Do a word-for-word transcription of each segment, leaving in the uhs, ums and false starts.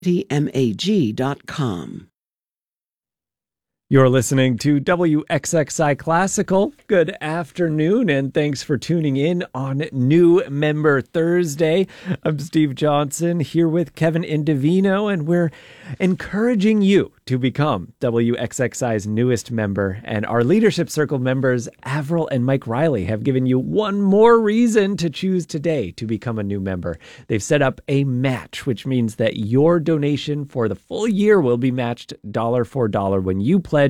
T M A G dot com. You're listening to W X X I Classical. Good afternoon, and thanks for tuning in on New Member Thursday. I'm Steve Johnson here with Kevin Indovino, and we're encouraging you to become W X X I's newest member. And our Leadership Circle members, Avril and Mike Riley, have given you one more reason to choose today to become a new member. They've set up a match, which means that your donation for the full year will be matched dollar for dollar when you pledge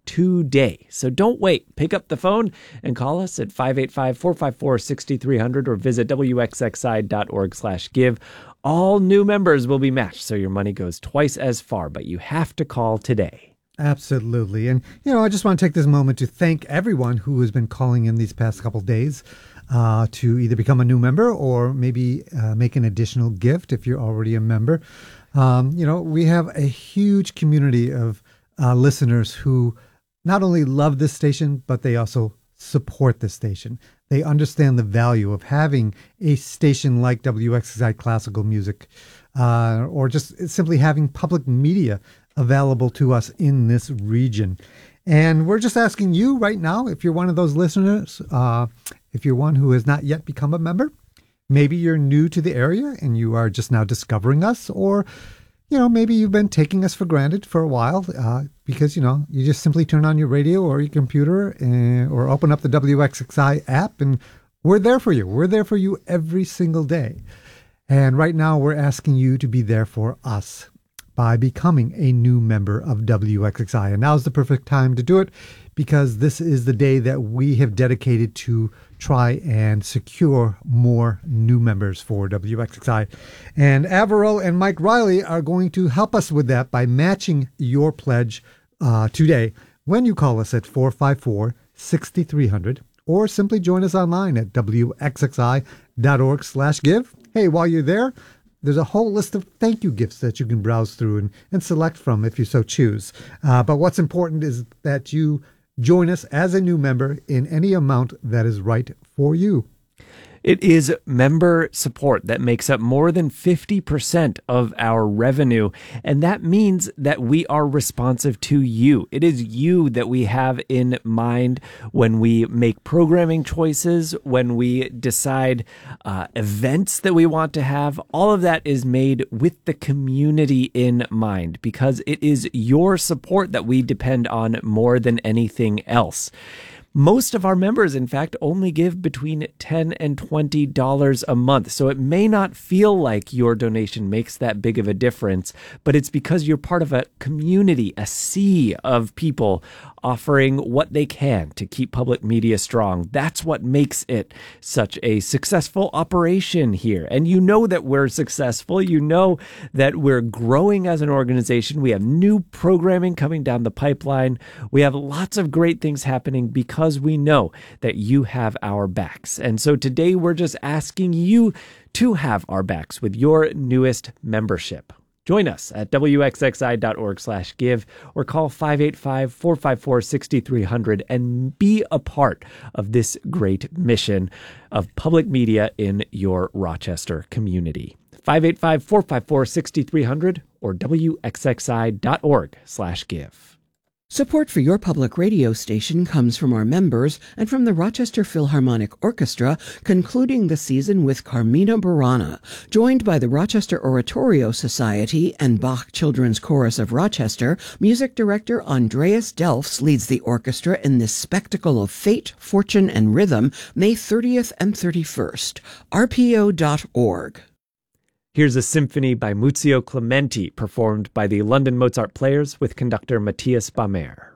today. So don't wait. Pick up the phone and call us at five eight five, four five four, six three zero zero or visit W X X I dot org slash give. All new members will be matched, so your money goes twice as far, but you have to call today. Absolutely. And, you know, I just want to take this moment to thank everyone who has been calling in these past couple of days uh, to either become a new member or maybe uh, make an additional gift if you're already a member. Um, you know, we have a huge community of uh, listeners who not only love this station, but they also support this station. They understand the value of having a station like W X X I Classical Music, uh, or just simply having public media available to us in this region. And we're just asking you right now, if you're one of those listeners, uh, if you're one who has not yet become a member, maybe you're new to the area and you are just now discovering us, or you know, maybe you've been taking us for granted for a while uh, because, you know, you just simply turn on your radio or your computer and, or open up the W X X I app and we're there for you. We're there for you every single day. And right now we're asking you to be there for us by becoming a new member of W X X I. And now's the perfect time to do it because this is the day that we have dedicated to try and secure more new members for W X X I. And Avril and Mike Riley are going to help us with that by matching your pledge uh, today when you call us at four five four, six three zero zero or simply join us online at W X X I dot org slash give. Hey, while you're there, there's a whole list of thank you gifts that you can browse through and, and select from if you so choose. Uh, but what's important is that you join us as a new member in any amount that is right for you. It is member support that makes up more than fifty percent of our revenue, and that means that we are responsive to you. It is you that we have in mind when we make programming choices, when we decide uh, events that we want to have. All of that is made with the community in mind because it is your support that we depend on more than anything else. Most of our members, in fact, only give between ten dollars and twenty dollars a month. So it may not feel like your donation makes that big of a difference, but it's because you're part of a community, a sea of people offering what they can to keep public media strong. That's what makes it such a successful operation here. And you know that we're successful. You know that we're growing as an organization. We have new programming coming down the pipeline. We have lots of great things happening because we know that you have our backs. And so today we're just asking you to have our backs with your newest membership. Join us at W X X I dot org slash give or call five eight five, four five four, six three zero zero and be a part of this great mission of public media in your Rochester community. five eight five, four five four, six three zero zero or W X X I dot org slash give. Support for your public radio station comes from our members and from the Rochester Philharmonic Orchestra, concluding the season with Carmina Burana. Joined by the Rochester Oratorio Society and Bach Children's Chorus of Rochester, music director Andreas Delfs leads the orchestra in this spectacle of fate, fortune, and rhythm, May thirtieth and thirty-first. R P O dot org. Here's a symphony by Muzio Clementi, performed by the London Mozart Players with conductor Matthias Bammer.